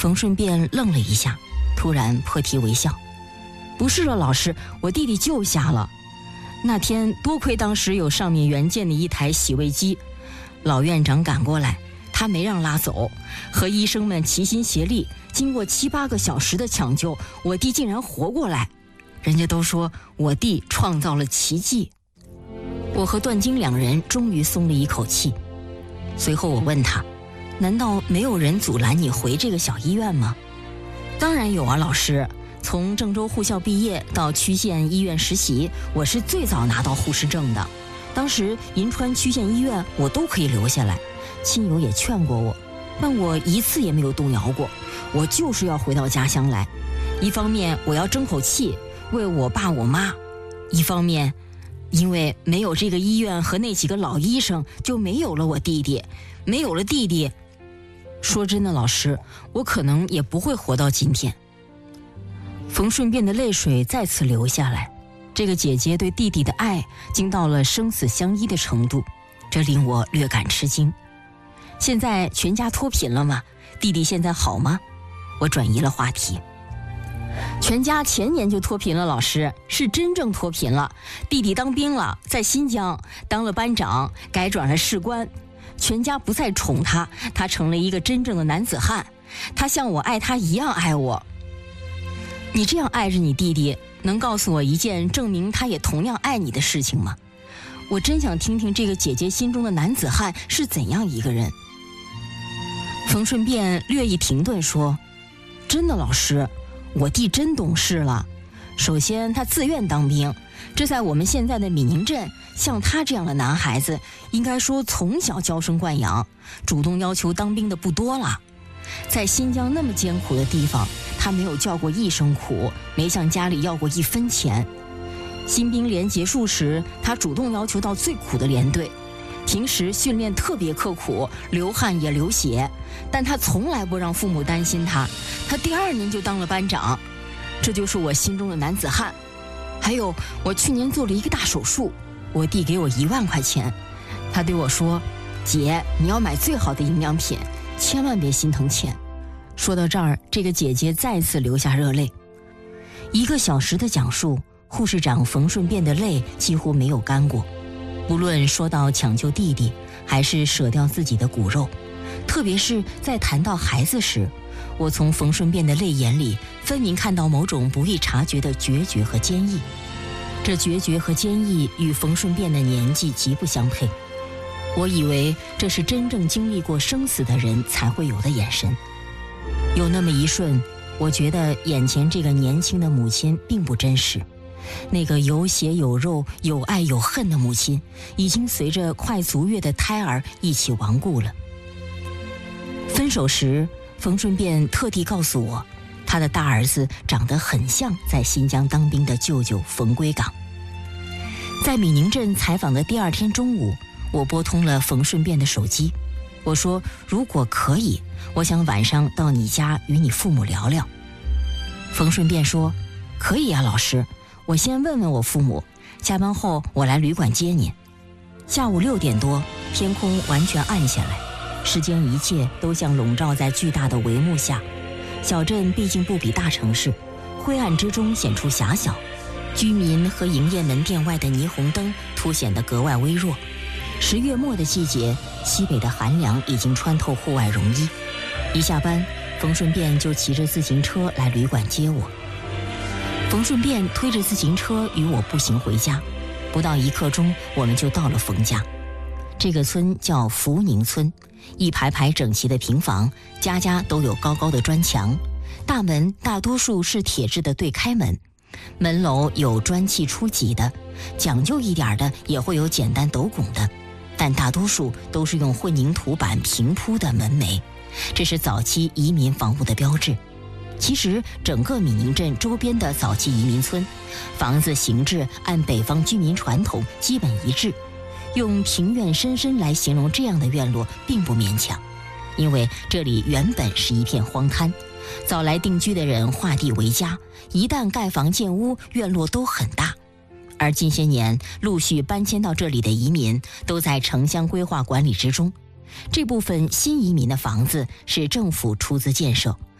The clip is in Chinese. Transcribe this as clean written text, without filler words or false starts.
冯顺便愣了一下，突然破涕为笑：“不是了，老师，我弟弟就瞎了。那天多亏当时有上面原件的一台洗胃机，老院长赶过来，他没让拉走，和医生们齐心协力，经过7、8个小时的抢救，我弟竟然活过来。人家都说我弟创造了奇迹。”我和段晶2人终于松了一口气。随后我问他：“难道没有人阻拦你回这个小医院吗？”“当然有啊，老师。从郑州护校毕业到区县医院实习，我是最早拿到护士证的。当时银川区县医院我都可以留下来，亲友也劝过我，但我一次也没有动摇过。我就是要回到家乡来，一方面我要争口气，为我爸我妈；一方面，因为没有这个医院和那几个老医生，就没有了我弟弟。没有了弟弟，说真的，老师，我可能也不会活到今天。”冯顺便的泪水再次流下来，这个姐姐对弟弟的爱竟到了生死相依的程度，这令我略感吃惊。“现在全家脱贫了吗？弟弟现在好吗？”我转移了话题。“全家前年就脱贫了，老师，是真正脱贫了。弟弟当兵了，在新疆当了班长，改转了士官，全家不再宠他，他成了一个真正的男子汉。他像我爱他一样爱我。”“你这样爱着你弟弟，能告诉我一件证明他也同样爱你的事情吗？我真想听听这个姐姐心中的男子汉是怎样一个人。”冯顺便略一停顿说：“真的，老师，我弟真懂事了。首先他自愿当兵，这在我们现在的闽宁镇，像他这样的男孩子，应该说从小娇生惯养，主动要求当兵的不多了。在新疆那么艰苦的地方，他没有叫过一声苦，没向家里要过1分钱。新兵连结束时，他主动要求到最苦的连队，平时训练特别刻苦，流汗也流血，但他从来不让父母担心他。他第2年就当了班长，这就是我心中的男子汉。还有，我去年做了一个大手术，我弟给我1万块钱，他对我说：‘姐，你要买最好的营养品，千万别心疼钱。’说到这儿，这个姐姐再次流下热泪。1个小时的讲述，护士长冯顺便的泪几乎没有干过。无论说到抢救弟弟，还是舍掉自己的骨肉，特别是在谈到孩子时，我从冯顺便的泪眼里分明看到某种不易察觉的决绝和坚毅。这决绝和坚毅与冯顺便的年纪极不相配。我以为这是真正经历过生死的人才会有的眼神。有那么一瞬，我觉得眼前这个年轻的母亲并不真实。那个有血有肉有爱有恨的母亲，已经随着快足月的胎儿一起亡故了。分手时，冯顺便特地告诉我，他的大儿子长得很像在新疆当兵的舅舅冯归岗。在闽宁镇采访的第2天中午，我拨通了冯顺便的手机，我说：“如果可以，我想晚上到你家与你父母聊聊。”冯顺便说：“可以啊，老师，我先问问我父母，下班后我来旅馆接您。”下午6点多，天空完全暗下来，世间一切都像笼罩在巨大的帷幕下。小镇毕竟不比大城市，灰暗之中显出狭小，居民和营业门店外的霓虹灯凸显得格外微弱。10月末的季节，西北的寒凉已经穿透户外绒衣。一下班，冯顺便就骑着自行车来旅馆接我。冯顺便推着自行车与我步行回家，不到1刻钟，我们就到了冯家。这个村叫福宁村，一排排整齐的平房，家家都有高高的砖墙，大门大多数是铁制的对开门，门楼有砖砌出脊的，讲究一点的也会有简单斗拱的，但大多数都是用混凝土板平铺的门楣，这是早期移民房屋的标志。其实整个闽宁镇周边的早期移民村，房子形制按北方居民传统基本一致，用庭院深深来形容这样的院落并不勉强，因为这里原本是一片荒滩，早来定居的人划地为家，一旦盖房建屋，院落都很大。而近些年陆续搬迁到这里的移民都在城乡规划管理之中，这部分新移民的房子是政府出资建设，